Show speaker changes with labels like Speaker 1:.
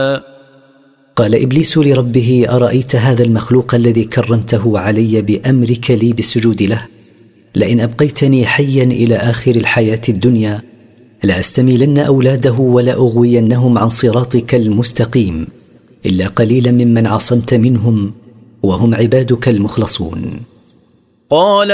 Speaker 1: قال إبليس لربه: أرأيت هذا المخلوق الذي كرمته علي بأمرك لي بالسجود له؟ لئن أبقيتني حيا إلى آخر الحياة الدنيا لأستميلن أولاده ولأغوينهم عن صراطك المستقيم إلا قليلا ممن عصمت منهم وهم عبادك المخلصون.
Speaker 2: قال